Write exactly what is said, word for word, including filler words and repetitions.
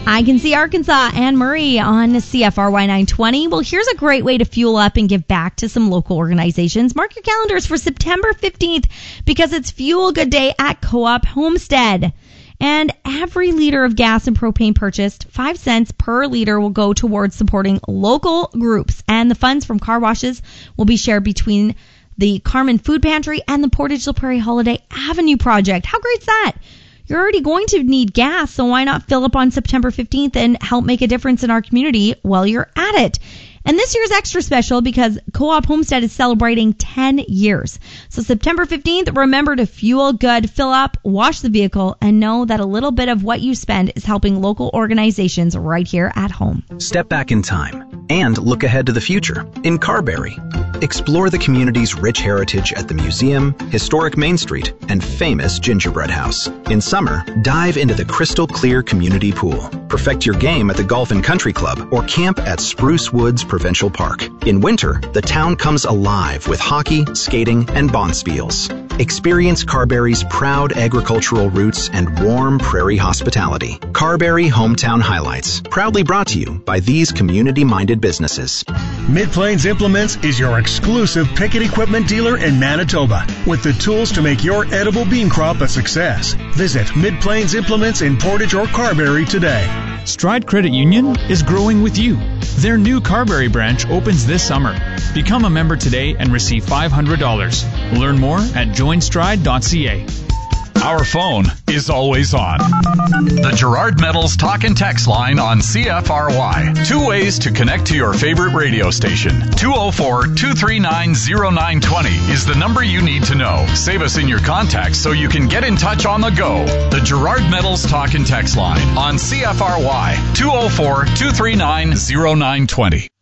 I Can See Arkansas, Anne Murray on C F R Y nine twenty. Well, here's a great way to fuel up and give back to some local organizations. Mark your calendars for September fifteenth because it's Fuel Good Day at Co-op Homestead. And every liter of gas and propane purchased, five cents per liter, will go towards supporting local groups. And the funds from car washes will be shared between the Carmen Food Pantry and the Portage La Prairie Holiday Avenue Project. How great's that? You're already going to need gas, so why not fill up on September fifteenth and help make a difference in our community while you're at it? And this year's extra special because Co-op Homestead is celebrating ten years. So September fifteenth, remember to fuel good, fill up, wash the vehicle, and know that a little bit of what you spend is helping local organizations right here at home. Step back in time and look ahead to the future in Carberry. Explore the community's rich heritage at the museum, historic Main Street, and famous Gingerbread House. In summer, dive into the crystal clear community pool. Perfect your game at the Golf and Country Club or camp at Spruce Woods Provincial Park. In winter, the town comes alive with hockey, skating, and bonspiels. Experience Carberry's proud agricultural roots and warm prairie hospitality. Carberry Hometown Highlights, proudly brought to you by these community-minded businesses. Mid-Plains Implements is your exclusive picket equipment dealer in Manitoba with the tools to make your edible bean crop a success. Visit Mid-Plains Implements in Portage or Carberry today. Stride Credit Union is growing with you. Their new Carberry branch opens this summer. Become a member today and receive five hundred dollars. Learn more at join stride dot c a. Our phone is always on. The Gerard Metals talk and text line on C F R Y. Two ways to connect to your favorite radio station. two oh four, two three nine, oh nine two oh is the number you need to know. Save us in your contacts so you can get in touch on the go. The Gerard Metals talk and text line on C F R Y. two oh four, two three nine, oh nine two oh.